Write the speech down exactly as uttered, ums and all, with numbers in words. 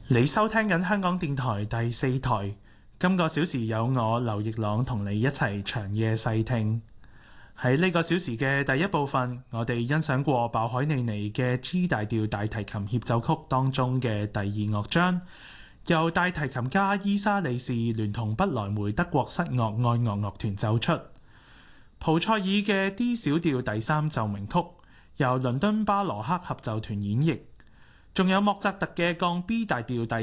你收聽緊香港電台第四台，今個小時有我劉奕朗同你一齊長夜細聽。喺呢個小時嘅第一部分，我哋欣賞過鮑海尼尼嘅 G 大調大提琴協奏曲當中嘅第二樂章，由大提琴家伊莎里士聯同不萊梅德國室樂愛樂樂團奏出。蒲塞爾嘅 D 小調第三奏鳴曲，由倫敦巴羅克合奏團演繹。仲有莫扎特嘅降 B 大調第